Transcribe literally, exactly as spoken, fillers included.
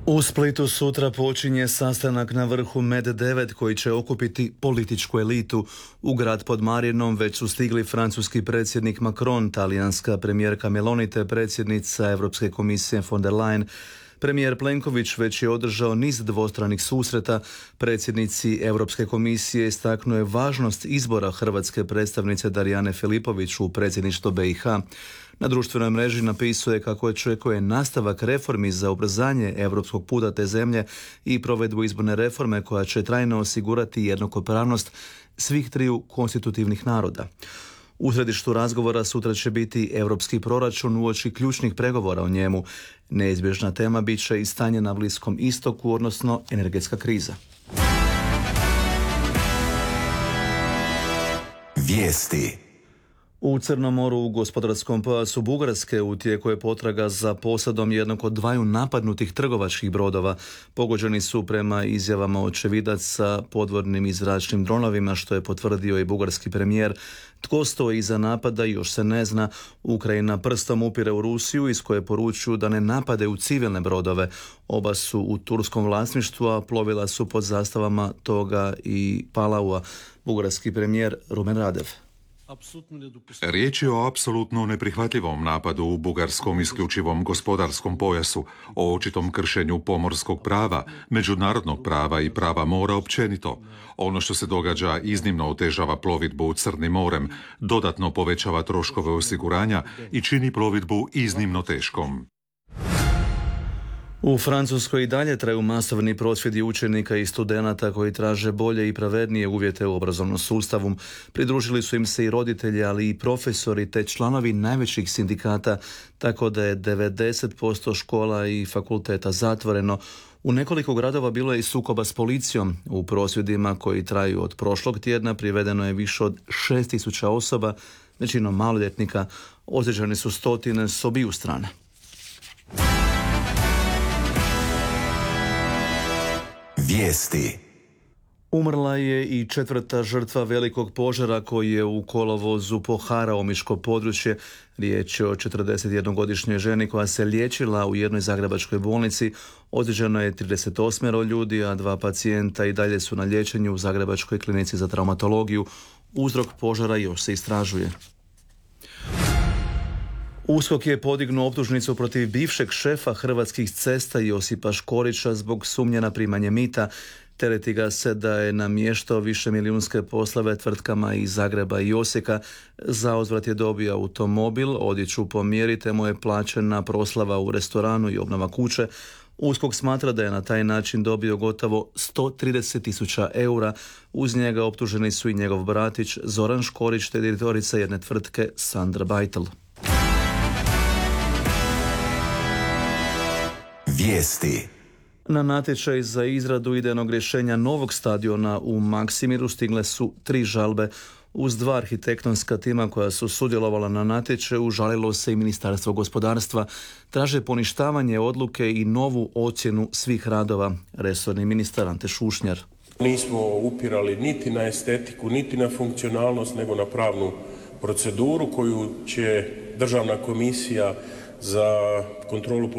U Splitu sutra počinje sastanak na vrhu Med devet koji će okupiti političku elitu. U grad pod Marinom već su stigli francuski predsjednik Macron, talijanska premijerka Meloni te predsjednica Europske komisije von der Leyen. Premijer Plenković već je održao niz dvostranih susreta. Predsjednici Europske komisije istaknuo je važnost izbora hrvatske predstavnice Darijane Filipović u predsjedništvo B i H. Na društvenoj mreži napisuje kako očekuje nastavak reformi za ubrzanje europskog puta te zemlje i provedbu izborne reforme koja će trajno osigurati jednakopravnost svih triju konstitutivnih naroda. U središtu razgovora sutra će biti europski proračun uoči ključnih pregovora o njemu. Neizbježna tema bit će i stanje na Bliskom istoku, odnosno energetska kriza. Vijesti. U Crnom moru u gospodarskom pojasu Bugarske u tijeku je potraga za posadom jednog od dvaju napadnutih trgovačkih brodova. Pogođeni su prema izjavama očevidaca podvodnim i zračnim dronovima, što je potvrdio i bugarski premijer. Tko stoji iza napada još se ne zna. Ukrajina prstom upire u Rusiju iz koje poručuju da ne napade u civilne brodove. Oba su u turskom vlasništvu, a plovila su pod zastavama Toga i Palaua. Bugarski premijer Rumen Radev. Riječ je o apsolutno neprihvatljivom napadu u bugarskom isključivom gospodarskom pojasu, o očitom kršenju pomorskog prava, međunarodnog prava i prava mora općenito. Ono što se događa iznimno otežava plovidbu Crnim morem, dodatno povećava troškove osiguranja i čini plovidbu iznimno teškom. U Francuskoj i dalje traju masovni prosvjedi učenika i studenata koji traže bolje i pravednije uvjete u obrazovnom sustavu. Pridružili su im se i roditelji, ali i profesori te članovi najvećih sindikata, tako da je devedeset posto škola i fakulteta zatvoreno. U nekoliko gradova bilo je i sukoba s policijom. U prosvjedima koji traju od prošlog tjedna privedeno je više od šest tisuća osoba, većinom maloljetnika. Ozlijeđene su stotine s obiju strana. Vijesti. Umrla je i četvrta žrtva velikog požara koji je u kolovozu poharao omiško područje. Riječ je o četrdesetjednogodišnjoj ženi koja se liječila u jednoj zagrebačkoj bolnici. Ozlijeđeno je trideset osam ljudi, a dva pacijenta i dalje su na liječenju u Zagrebačkoj klinici za traumatologiju. Uzrok požara još se istražuje. USKOK je podignuo optužnicu protiv bivšeg šefa Hrvatskih cesta Josipa Škorića zbog sumnje na primanje mita. Tereti ga se da je namještao višemilijunske poslove tvrtkama iz Zagreba i Osijeka. Za uzvrat je dobio automobil, odjeću po mjeri te mu je plaćena proslava u restoranu i obnova kuće. USKOK smatra da je na taj način dobio gotovo sto trideset tisuća eura. Uz njega optuženi su i njegov bratić Zoran Škorić te direktorica jedne tvrtke Sandra Bajtel. Vijesti. Na natječaj za izradu idejnog rješenja novog stadiona u Maksimiru stigle su tri žalbe. Uz dva arhitektonska tima koja su sudjelovala na natječaju žalilo se i Ministarstvo gospodarstva. Traže poništavanje odluke i novu ocjenu svih radova. Resorni ministar Ante Šušnjar. Nismo upirali niti na estetiku, niti na funkcionalnost, nego na pravnu proceduru koju će Državna komisija za kontrolu